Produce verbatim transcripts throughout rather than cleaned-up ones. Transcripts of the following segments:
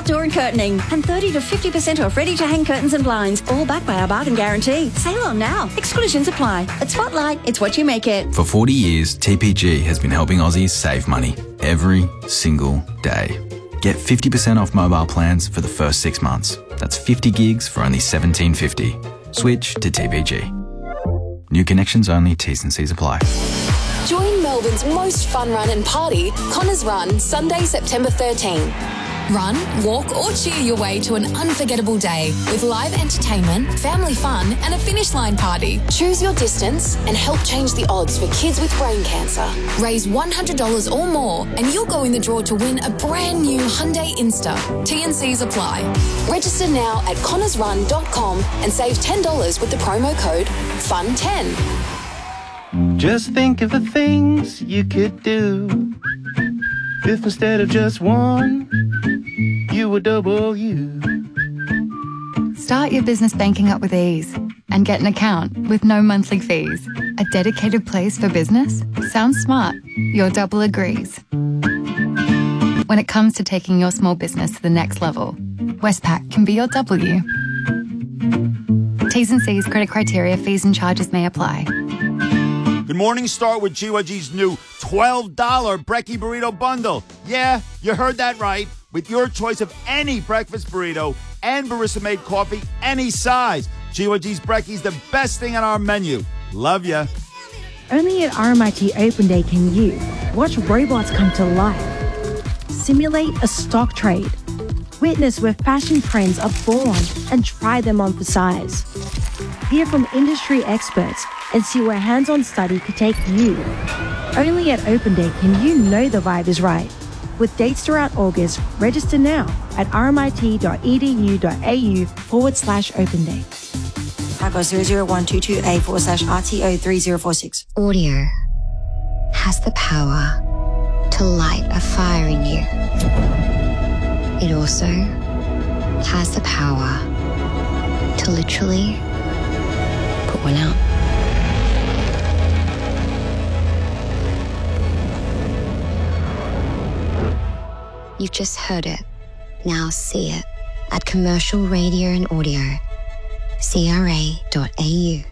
outdoor and curtaining. And thirty to fifty percent off ready-to-hang curtains and blinds, all backed by our bargain guarantee. Sale on now. Exclusions apply. At Spotlight, it's what you make it. For forty years, T P G has been helping Aussies save money every single day. Get fifty percent off mobile plans for the first six months. That's fifty gigs for only seventeen fifty. Switch to T P G. New connections only, T's and C's apply. Join Melbourne's most fun run and party, Connors Run, Sunday, September thirteenth. Run, walk or cheer your way to an unforgettable day with live entertainment, family fun and a finish line party. Choose your distance and help change the odds for kids with brain cancer. Raise one hundred dollars or more and you'll go in the draw to win a brand new Hyundai Insta. T and C's apply. Register now at connors run dot com and save ten dollars with the promo code F U N ten. Just think of the things you could do if instead of just one, you were double you. Start your business banking up with ease and get an account with no monthly fees. A dedicated place for business? Sounds smart. Your double agrees. When it comes to taking your small business to the next level, Westpac can be your W. T's and C's, credit criteria, fees and charges may apply. Good morning. Start with G Y G's new twelve dollars Brekkie Burrito Bundle. Yeah, you heard that right. With your choice of any breakfast burrito and barista-made coffee, any size. G Y G's Brekkie's the best thing on our menu. Love ya. Only at R M I T Open Day can you watch robots come to life, simulate a stock trade, witness where fashion trends are born and try them on for size. Hear from industry experts and see where hands-on study could take you. Only at Open Day can you know the vibe is right. With dates throughout August, register now at rmit.edu.au forward slash open day. Paco zero zero one two two A forward slash R T O three zero four six. Audio has the power to light a fire in you. It also has the power to literally put one out. You've just heard it. Now see it at Commercial Radio and Audio, C R A dot A U.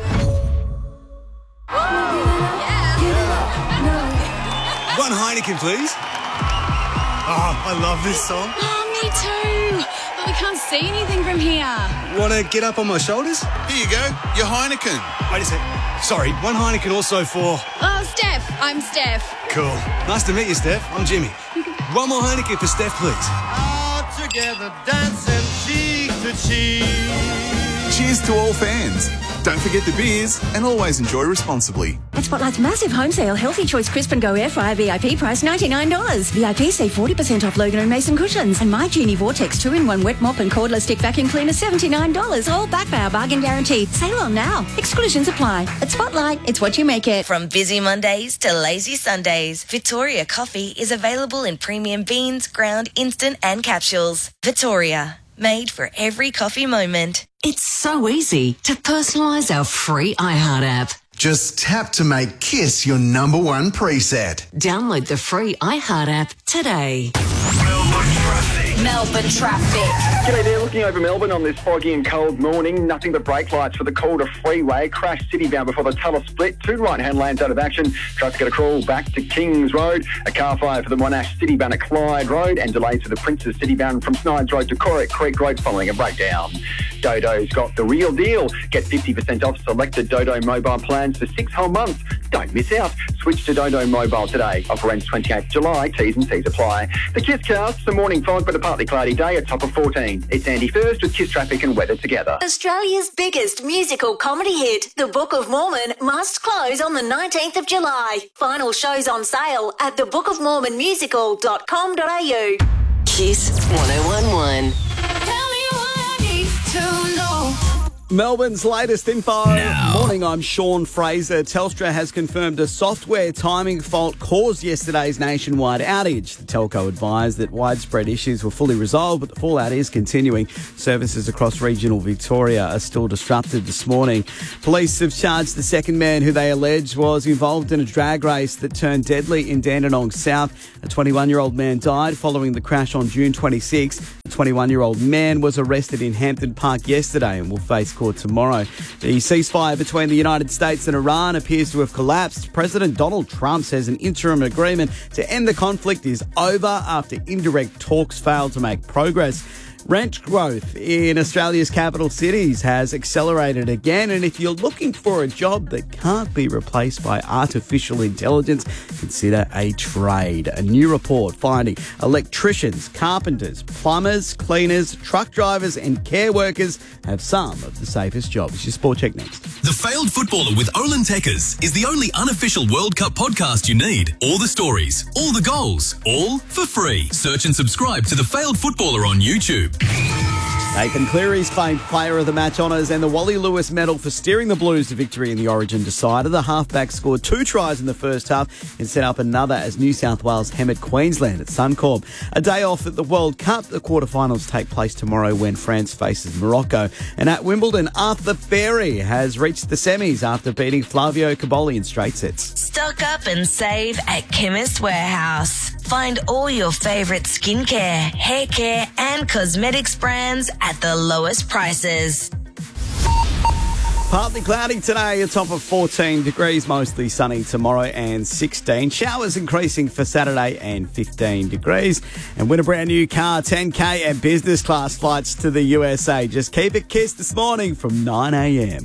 One Heineken, please. Oh, I love this song. Oh, me too. But we can't see anything from here. Want to get up on my shoulders? Here you go, your Heineken. Wait a sec. Sorry, one Heineken also for... Oh, Steph. I'm Steph. Cool. Nice to meet you, Steph. I'm Jimmy. One more Heineken for Steph, please. All together dancing cheek to cheek. Cheers to all fans. Don't forget the beers and always enjoy responsibly. At Spotlight's massive home sale, Healthy Choice Crisp and Go Air Fryer V I P price ninety-nine dollars. V I P save forty percent off Logan and Mason cushions. And My Genie Vortex two in one wet mop and cordless stick vacuum cleaner seventy-nine dollars. All backed by our bargain guarantee. Sale on now. Exclusions apply. At Spotlight, it's what you make it. From busy Mondays to lazy Sundays, Victoria Coffee is available in premium beans, ground, instant and capsules. Victoria, made for every coffee moment. It's so easy to personalise our free iHeart app. Just tap to make Kiss your number one preset. Download the free iHeart app today. Melbourne traffic. Melbourne traffic. G'day there, looking over Melbourne on this foggy and cold morning. Nothing but brake lights for the Calder Freeway. Crash city bound before the Tulla split. Two right-hand lanes out of action. Trucks got to crawl back to Kings Road. A car fire for the Monash city bound at Clyde Road. And delays for the Princes city bound from Snides Road to Corrick Creek Road following a breakdown. Dodo's got the real deal. Get fifty percent off selected Dodo mobile plans for six whole months. Don't miss out. Switch to Dodo Mobile today. Offer ends twenty-eighth of July. T's and C's apply. The Kiss cast, some morning fog but a partly cloudy day, a top of fourteen. It's Andy First with Kiss traffic and weather together. Australia's biggest musical comedy hit, The Book of Mormon, must close on the nineteenth of July. Final shows on sale at the book of mormon musical dot com dot a u. Kiss one oh one one. Melbourne's latest info. Now. Morning, I'm Sean Fraser. Telstra has confirmed a software timing fault caused yesterday's nationwide outage. The telco advised that widespread issues were fully resolved, but the fallout is continuing. Services across regional Victoria are still disrupted this morning. Police have charged the second man who they allege was involved in a drag race that turned deadly in Dandenong South. A twenty-one-year-old man died following the crash on June twenty-sixth. twenty-one-year-old man was arrested in Hampton Park yesterday and will face court tomorrow. The ceasefire between the United States and Iran appears to have collapsed. President Donald Trump says an interim agreement to end the conflict is over after indirect talks failed to make progress. Rent growth in Australia's capital cities has accelerated again, and if you're looking for a job that can't be replaced by artificial intelligence, consider a trade. A new report finding electricians, carpenters, plumbers, cleaners, truck drivers and care workers have some of the safest jobs. Your Sport Check next. The Failed Footballer with Olin Tekkers is the only unofficial World Cup podcast you need. All the stories, all the goals, all for free. Search and subscribe to The Failed Footballer on YouTube. Nathan Cleary's famed Player of the Match honours and the Wally Lewis medal for steering the Blues to victory in the Origin decider. The halfback scored two tries in the first half and set up another as New South Wales hem at Queensland at Suncorp. A day off at the World Cup. The quarterfinals take place tomorrow when France faces Morocco. And at Wimbledon, Arthur Berry has reached the semis after beating Flavio Caboli in straight sets. Stock up and save at Chemist Warehouse. Find all your favourite skincare, hair care and cosmetics brands at the lowest prices. Partly cloudy today, a top of fourteen degrees, mostly sunny tomorrow and sixteen. Showers increasing for Saturday and fifteen degrees. And win a brand new car, ten K and business class flights to the U S A. Just keep it Kiss this morning from nine a.m.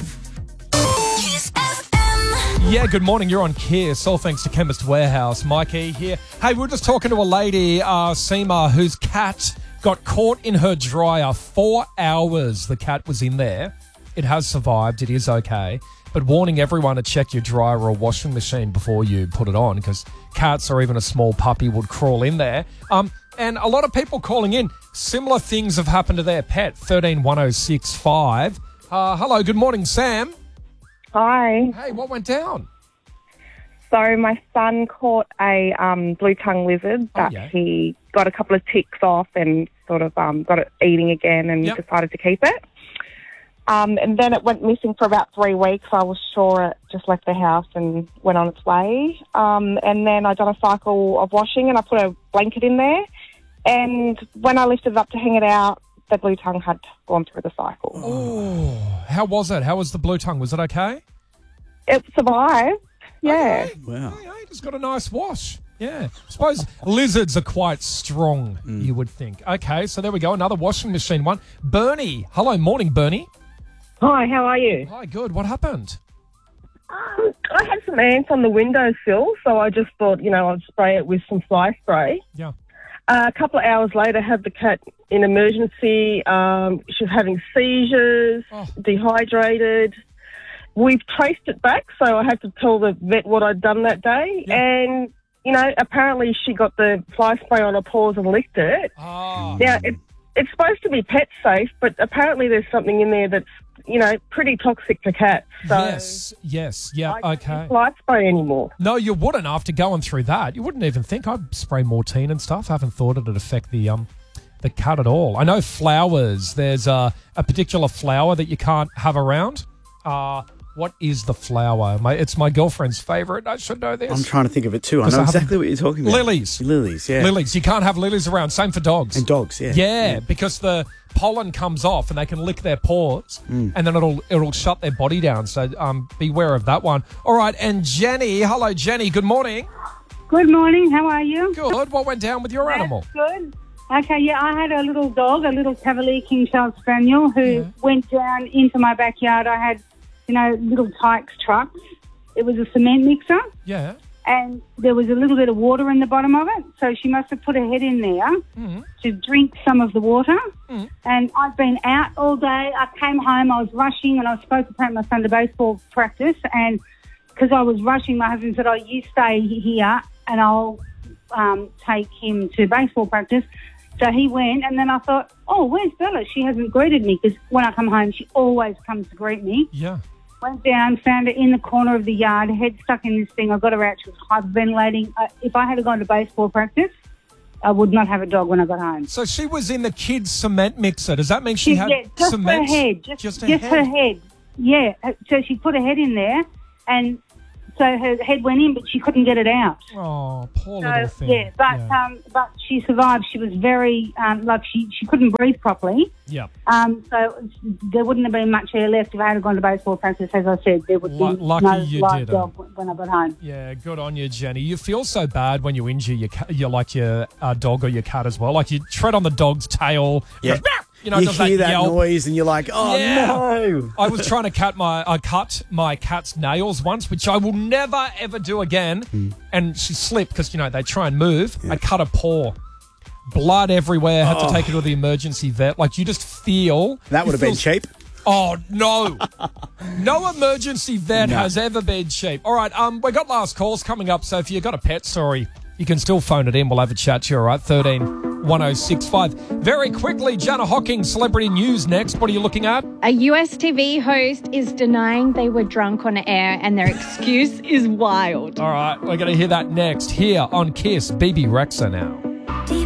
Yeah, good morning. You're on Kiss. All thanks to Chemist Warehouse. Mikey here. Hey, we were just talking to a lady, uh, Seema, whose cat got caught in her dryer. Four hours the cat was in there. It has survived. It is okay. But warning everyone to check your dryer or washing machine before you put it on, because cats or even a small puppy would crawl in there. Um, and a lot of people calling in. Similar things have happened to their pet. thirteen one oh six five. Uh, hello, good morning, Sam. Hi. Hey, what went down? So my son caught a um, blue-tongue lizard that oh, yeah. he got a couple of ticks off and sort of um, got it eating again and yep. decided to keep it. Um, and then it went missing for about three weeks. I was sure it just left the house and went on its way. Um, and then I done a cycle of washing and I put a blanket in there. And when I lifted it up to hang it out, the blue tongue had gone through the cycle. Oh, how was it? How was the blue tongue? Was it okay? It survived, yeah. Okay. Wow. Hey, hey, just got a nice wash. Yeah. I suppose lizards are quite strong, mm. you would think. Okay, so there we go. Another washing machine one. Bernie. Hello, morning, Bernie. Hi, how are you? Hi, good. What happened? Um, I had some ants on the windowsill, so I just thought, you know, I'd spray it with some fly spray. Yeah. Uh, a couple of hours later, had the cat in emergency. Um, she was having seizures, oh. dehydrated. We've traced it back, so I had to tell the vet what I'd done that day. Yeah. And, you know, apparently she got the fly spray on her paws and licked it. Oh. Now, it, it's supposed to be pet safe, but apparently there's something in there that's, you know, pretty toxic for cats. So yes, yes, yeah, I okay. don't fly spray anymore. No, you wouldn't after going through that. You wouldn't even think I'd spray Mortine and stuff. I haven't thought it'd affect the um the cat at all. I know flowers. There's a, a particular flower that you can't have around. Uh, what is the flower? My, it's my girlfriend's favourite. I should know this. I'm trying to think of it too. I know I exactly what you're talking about. Lilies. Lilies, yeah. Lilies. You can't have lilies around. Same for dogs. And dogs, yeah. Yeah, yeah. because the pollen comes off and they can lick their paws Mm. and then it'll it'll shut their body down. So um, beware of that one. All right, and Jenny. Hello, Jenny. Good morning. Good morning. How are you? Good. What went down with your That's animal? Good. Okay, yeah, I had a little dog, a little Cavalier King Charles Spaniel, who Yeah. went down into my backyard. I had, you know, little Tykes trucks. It was a cement mixer, Yeah. and there was a little bit of water in the bottom of it, so she must have put her head in there Mm. to drink some of the water. Mm. And I've been out all day. I came home, I was rushing, and I was supposed to take my son to baseball practice, and because I was rushing, my husband said, oh, you stay here, and I'll um, take him to baseball practice. So he went, and then I thought, oh, where's Bella? She hasn't greeted me, because when I come home, she always comes to greet me. Yeah. Went down, found her in the corner of the yard, head stuck in this thing. I got her out. She was hyperventilating. Uh, if I had gone to baseball practice, I would not have a dog when I got home. So she was in the kids' cement mixer. Does that mean she had yeah, just cement? her head. Just, Just her just head. her head. Yeah. Uh, So she put her head in there, and so her head went in, but she couldn't get it out. Oh, poor So, little thing. yeah, but Yeah. um, but she survived. She was very um, like she, she couldn't breathe properly. Yep. Um, so there wouldn't have been much air left if I had gone to baseball practice. As I said, there would Lu- be lucky no you live didn't. dog when I got home. Yeah, good on you, Jenny. You feel so bad when you injure your, ca- your like your uh, dog or your cat as well. Like you tread on the dog's tail. Yeah. goes, "Meow," You know, you does hear that, yelp. noise and you're like, oh, Yeah. no. I was trying to cut my I cut my cat's nails once, which I will never ever do again. Mm. And she slipped because you know they try and move. I cut a paw, blood everywhere. Had Oh. to take her to the emergency vet. Like you just feel That would you have been feel- cheap. Oh no, no emergency vet No. has ever been cheap. All right, um, we got last calls coming up. So if you got a pet story, you can still phone it in. We'll have a chat to you. All right, thirteen one oh six five. Very quickly, Jana Hocking, celebrity news next. What are you looking at? A U S T V host is denying they were drunk on air and their excuse is wild. All right, we're going to hear that next here on Kiss. B B Rexa now.